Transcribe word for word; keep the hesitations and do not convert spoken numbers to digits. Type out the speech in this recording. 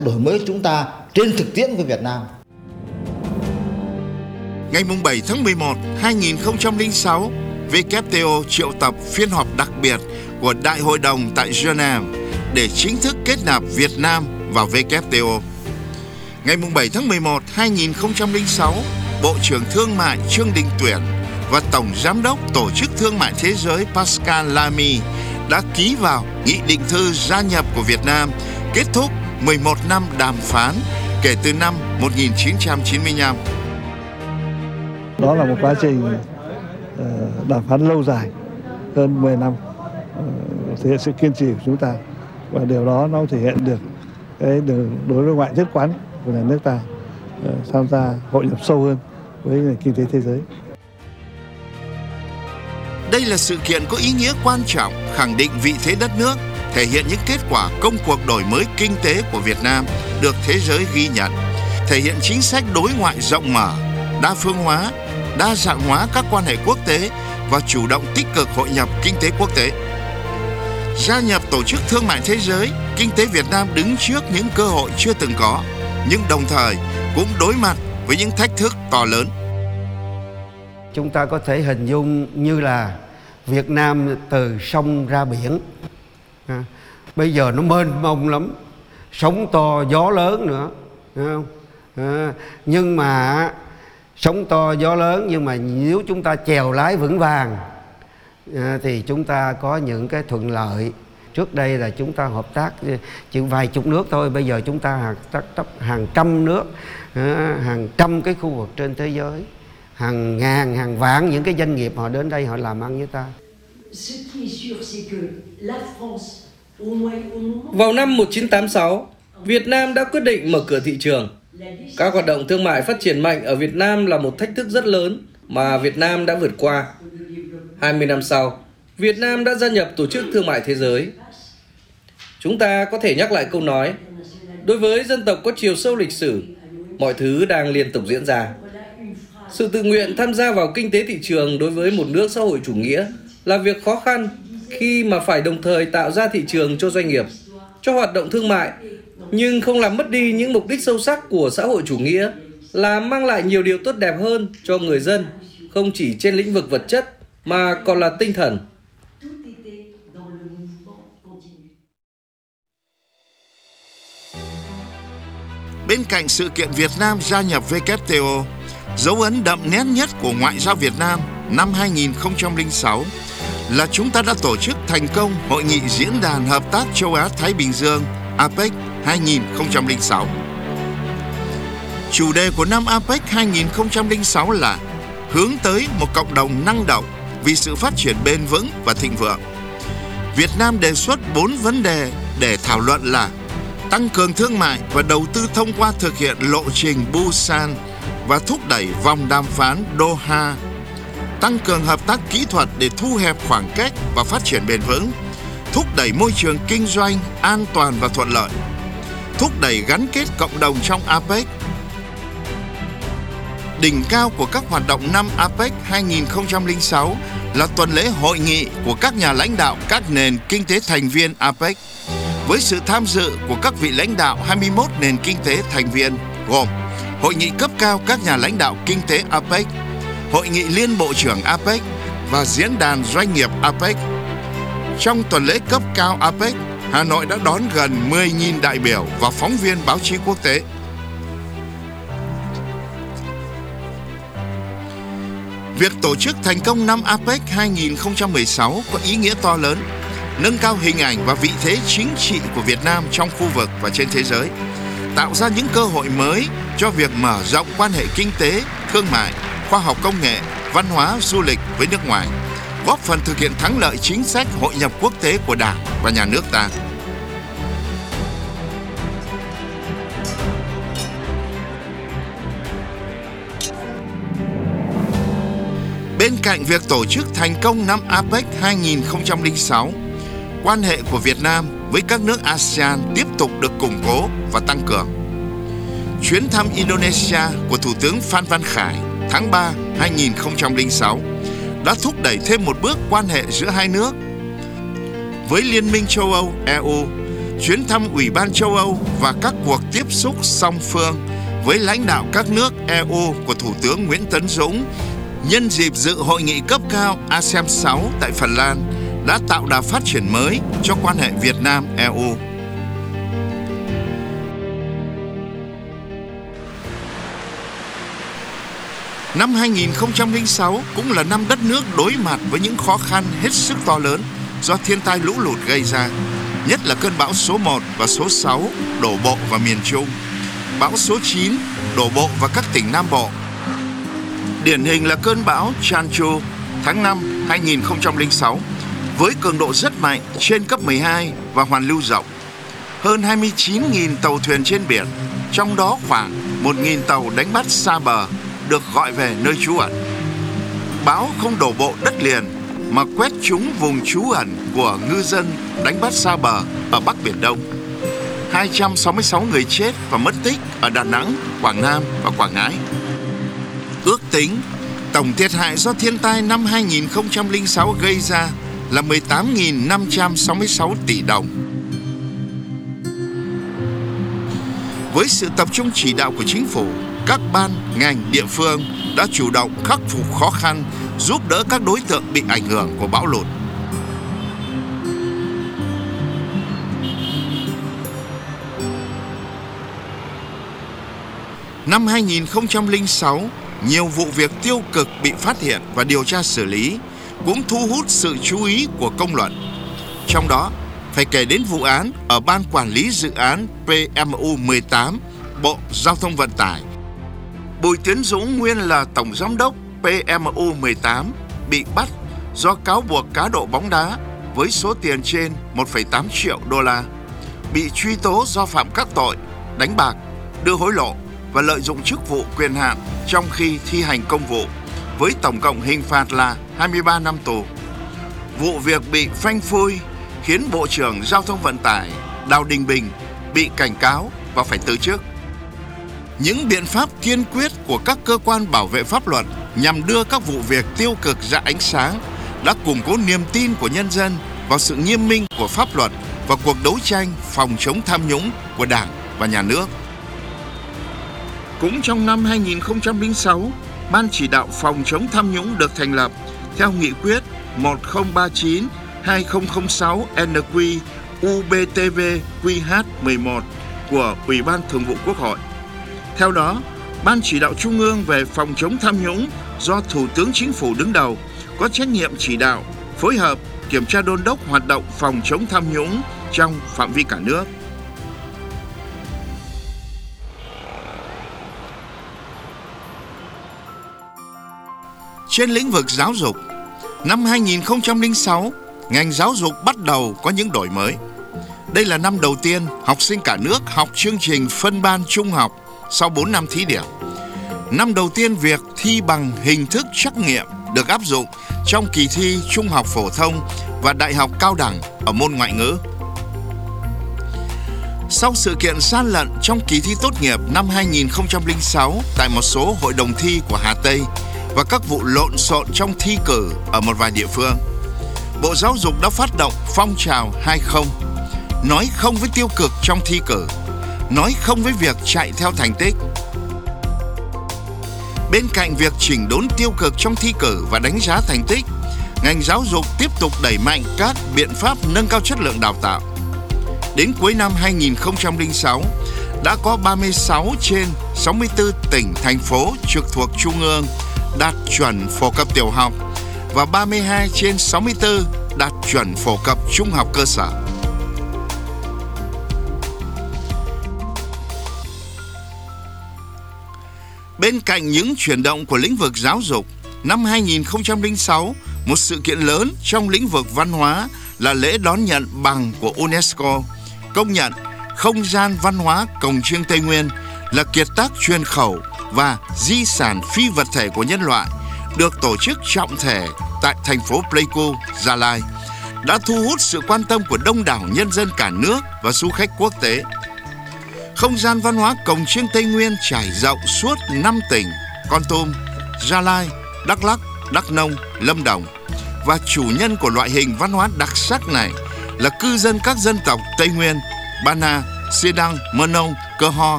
Đổi mới chúng ta trên thực tiễn của Việt Nam. Ngày bảy tháng mười một năm hai nghìn không trăm lẻ sáu, vê kép tê o triệu tập phiên họp đặc biệt của Đại hội đồng tại Geneva để chính thức kết nạp Việt Nam vào vê kép tê o. Ngày bảy tháng mười một năm hai nghìn không trăm lẻ sáu, Bộ trưởng Thương mại Trương Đình Tuyển và Tổng Giám đốc Tổ chức Thương mại Thế giới Pascal Lamy đã ký vào nghị định thư gia nhập của Việt Nam, kết thúc mười một năm đàm phán kể từ năm một nghìn chín trăm chín mươi lăm. Đó là một quá trình đàm phán lâu dài, hơn mười năm, thể hiện sự kiên trì của chúng ta, và điều đó nó thể hiện được cái đường đối đối ngoại nhất quán của nhà nước ta tham gia hội nhập sâu hơn với nền kinh tế thế giới. Đây là sự kiện có ý nghĩa quan trọng, khẳng định vị thế đất nước, thể hiện những kết quả công cuộc đổi mới kinh tế của Việt Nam được thế giới ghi nhận, thể hiện chính sách đối ngoại rộng mở, đa phương hóa, đa dạng hóa các quan hệ quốc tế và chủ động tích cực hội nhập kinh tế quốc tế. Gia nhập Tổ chức Thương mại Thế giới, kinh tế Việt Nam đứng trước những cơ hội chưa từng có, nhưng đồng thời cũng đối mặt với những thách thức to lớn. Chúng ta có thể hình dung như là Việt Nam từ sông ra biển, à, bây giờ nó mênh mông lắm, sóng to gió lớn nữa, thấy không? À, nhưng mà sóng to gió lớn, nhưng mà nếu chúng ta chèo lái vững vàng à, thì chúng ta có những cái thuận lợi. Trước đây là chúng ta hợp tác chỉ vài chục nước thôi, bây giờ chúng ta hợp tác hàng trăm nước, à, hàng trăm cái khu vực trên thế giới, hàng ngàn, hàng vạn những cái doanh nghiệp họ đến đây họ làm ăn với ta. Vào năm một nghìn chín trăm tám mươi sáu, Việt Nam đã quyết định mở cửa thị trường. Các hoạt động thương mại phát triển mạnh ở Việt Nam là một thách thức rất lớn mà Việt Nam đã vượt qua. hai mươi năm sau, Việt Nam đã gia nhập Tổ chức Thương mại Thế giới. Chúng ta có thể nhắc lại câu nói, đối với dân tộc có chiều sâu lịch sử, mọi thứ đang liên tục diễn ra. Sự tự nguyện tham gia vào kinh tế thị trường đối với một nước xã hội chủ nghĩa là việc khó khăn khi mà phải đồng thời tạo ra thị trường cho doanh nghiệp, cho hoạt động thương mại, nhưng không làm mất đi những mục đích sâu sắc của xã hội chủ nghĩa là mang lại nhiều điều tốt đẹp hơn cho người dân, không chỉ trên lĩnh vực vật chất mà còn là tinh thần. Bên cạnh sự kiện Việt Nam gia nhập vê kép tê o, dấu ấn đậm nét nhất của ngoại giao Việt Nam năm hai nghìn không trăm lẻ sáu là chúng ta đã tổ chức thành công Hội nghị Diễn đàn Hợp tác Châu Á-Thái Bình Dương a pếch hai nghìn không trăm lẻ sáu. Chủ đề của năm a pếch hai nghìn không trăm lẻ sáu là hướng tới một cộng đồng năng động vì sự phát triển bền vững và thịnh vượng. Việt Nam đề xuất bốn vấn đề để thảo luận là tăng cường thương mại và đầu tư thông qua thực hiện lộ trình Busan và thúc đẩy vòng đàm phán Doha, tăng cường hợp tác kỹ thuật để thu hẹp khoảng cách và phát triển bền vững, thúc đẩy môi trường kinh doanh an toàn và thuận lợi, thúc đẩy gắn kết cộng đồng trong a pếch. Đỉnh cao của các hoạt động năm a pếch hai nghìn không trăm lẻ sáu là tuần lễ hội nghị của các nhà lãnh đạo các nền kinh tế thành viên a pếch, với sự tham dự của các vị lãnh đạo hai mươi mốt nền kinh tế thành viên gồm Hội nghị cấp cao các nhà lãnh đạo kinh tế a pếch, Hội nghị liên bộ trưởng a pếch và Diễn đàn Doanh nghiệp a pếch. Trong tuần lễ cấp cao a pếch, Hà Nội đã đón gần mười nghìn đại biểu và phóng viên báo chí quốc tế. Việc tổ chức thành công năm a pếch hai nghìn không trăm mười sáu có ý nghĩa to lớn, nâng cao hình ảnh và vị thế chính trị của Việt Nam trong khu vực và trên thế giới, tạo ra những cơ hội mới cho việc mở rộng quan hệ kinh tế, thương mại, khoa học công nghệ, văn hóa, du lịch với nước ngoài, góp phần thực hiện thắng lợi chính sách hội nhập quốc tế của Đảng và Nhà nước ta. Bên cạnh việc tổ chức thành công năm a pếch hai nghìn không trăm lẻ sáu, quan hệ của Việt Nam với các nước a sê an tiếp tục được củng cố và tăng cường. Chuyến thăm Indonesia của Thủ tướng Phan Văn Khải tháng ba hai nghìn không trăm lẻ sáu đã thúc đẩy thêm một bước quan hệ giữa hai nước. Với Liên minh châu Âu e u, chuyến thăm Ủy ban châu Âu và các cuộc tiếp xúc song phương với lãnh đạo các nước e u của Thủ tướng Nguyễn Tấn Dũng nhân dịp dự hội nghị cấp cao a sê an sáu tại Phần Lan đã tạo đà phát triển mới cho quan hệ Việt Nam-e u. Năm hai nghìn không trăm lẻ sáu cũng là năm đất nước đối mặt với những khó khăn hết sức to lớn do thiên tai lũ lụt gây ra, nhất là cơn bão số một và số sáu đổ bộ vào miền Trung, bão số chín đổ bộ vào các tỉnh Nam Bộ. Điển hình là cơn bão Chanchu tháng năm hai nghìn không trăm lẻ sáu với cường độ rất mạnh trên cấp mười hai và hoàn lưu rộng. Hơn hai mươi chín nghìn tàu thuyền trên biển, trong đó khoảng một nghìn tàu đánh bắt xa bờ được gọi về nơi trú ẩn. Bão không đổ bộ đất liền mà quét trúng vùng trú ẩn của ngư dân đánh bắt xa bờ ở Bắc Biển Đông. hai trăm sáu mươi sáu người chết và mất tích ở Đà Nẵng, Quảng Nam và Quảng Ngãi. Ước tính tổng thiệt hại do thiên tai năm hai nghìn không trăm lẻ sáu gây ra là mười tám nghìn năm trăm sáu mươi sáu tỷ đồng. Với sự tập trung chỉ đạo của chính phủ, các ban, ngành, địa phương đã chủ động khắc phục khó khăn, giúp đỡ các đối tượng bị ảnh hưởng của bão lụt. Năm hai nghìn không trăm lẻ sáu, nhiều vụ việc tiêu cực bị phát hiện và điều tra xử lý, cũng thu hút sự chú ý của công luận. Trong đó, phải kể đến vụ án ở Ban Quản lý Dự án pê em u mười tám, Bộ Giao thông Vận tải. Bùi Tiến Dũng nguyên là Tổng Giám đốc pê em u mười tám bị bắt do cáo buộc cá độ bóng đá với số tiền trên một phẩy tám triệu đô la, bị truy tố do phạm các tội đánh bạc, đưa hối lộ và lợi dụng chức vụ quyền hạn trong khi thi hành công vụ, với tổng cộng hình phạt là hai mươi ba năm tù. Vụ việc bị phanh phui khiến Bộ trưởng Giao thông Vận tải Đào Đình Bình bị cảnh cáo và phải từ chức. Những biện pháp kiên quyết của các cơ quan bảo vệ pháp luật nhằm đưa các vụ việc tiêu cực ra ánh sáng đã củng cố niềm tin của nhân dân vào sự nghiêm minh của pháp luật và cuộc đấu tranh phòng chống tham nhũng của Đảng và Nhà nước. Cũng trong năm hai nghìn không trăm lẻ sáu, Ban chỉ đạo phòng chống tham nhũng được thành lập theo nghị quyết một không ba chín hai không không sáu N Q U B T V Q H mười một của Ủy ban Thường vụ Quốc hội. Theo đó, Ban chỉ đạo Trung ương về phòng chống tham nhũng do Thủ tướng Chính phủ đứng đầu có trách nhiệm chỉ đạo, phối hợp, kiểm tra đôn đốc hoạt động phòng chống tham nhũng trong phạm vi cả nước. Trên lĩnh vực giáo dục, năm hai nghìn không trăm lẻ sáu, ngành giáo dục bắt đầu có những đổi mới. Đây là năm đầu tiên học sinh cả nước học chương trình phân ban trung học sau bốn năm thí điểm. Năm đầu tiên việc thi bằng hình thức trắc nghiệm được áp dụng trong kỳ thi trung học phổ thông và đại học cao đẳng ở môn ngoại ngữ. Sau sự kiện gian lận trong kỳ thi tốt nghiệp năm hai nghìn không trăm lẻ sáu tại một số hội đồng thi của Hà Tây và các vụ lộn xộn trong thi cử ở một vài địa phương, Bộ Giáo dục đã phát động phong trào hai không, nói không với tiêu cực trong thi cử, nói không với việc chạy theo thành tích. Bên cạnh việc chỉnh đốn tiêu cực trong thi cử và đánh giá thành tích, ngành giáo dục tiếp tục đẩy mạnh các biện pháp nâng cao chất lượng đào tạo. Đến cuối năm hai nghìn không trăm lẻ sáu, đã có ba mươi sáu trên sáu mươi tư tỉnh, thành phố trực thuộc Trung ương đạt chuẩn phổ cập tiểu học và ba mươi hai trên sáu mươi tư đạt chuẩn phổ cập trung học cơ sở. Bên cạnh những chuyển động của lĩnh vực giáo dục, năm hai nghìn không trăm lẻ sáu, một sự kiện lớn trong lĩnh vực văn hóa là lễ đón nhận bằng của UNESCO, công nhận không gian văn hóa Cổng Chiêng Tây Nguyên là kiệt tác truyền khẩu và di sản phi vật thể của nhân loại, được tổ chức trọng thể tại thành phố Pleiku, Gia Lai, đã thu hút sự quan tâm của đông đảo nhân dân cả nước và du khách quốc tế. Không gian văn hóa Cổng Chiêng Tây Nguyên trải rộng suốt năm tỉnh Kon Tum, Gia Lai, Đắk Lắk, Đắk Nông, Lâm Đồng, và chủ nhân của loại hình văn hóa đặc sắc này là cư dân các dân tộc Tây Nguyên, Ba Na, Xê Đăng, Mơ Nông, Cơ Ho